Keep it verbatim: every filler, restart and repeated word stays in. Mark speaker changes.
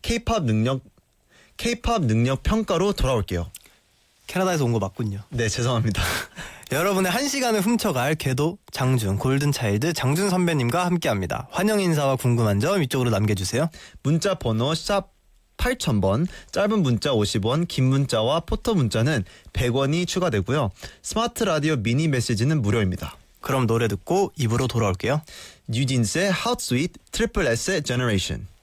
Speaker 1: K-팝 능력 K-팝 능력 평가로 돌아올게요.
Speaker 2: 캐나다에서 온 거 맞군요.
Speaker 1: 네, 죄송합니다.
Speaker 2: 여러분의 한 시간을 훔쳐갈 궤도 장준 골든차일드 장준 선배님과 함께합니다. 환영 인사와 궁금한 점 이쪽으로 남겨주세요.
Speaker 1: 문자 번호 샵 팔천 번, 짧은 문자 오십 원, 긴 문자와 포토 문자는 백 원이 추가되고요. 스마트 라디오 미니 메시지는 무료입니다.
Speaker 2: 그럼 노래 듣고 입으로 돌아올게요.
Speaker 1: 뉴진스의 Hot Sweet, 트리플 S의 Generation.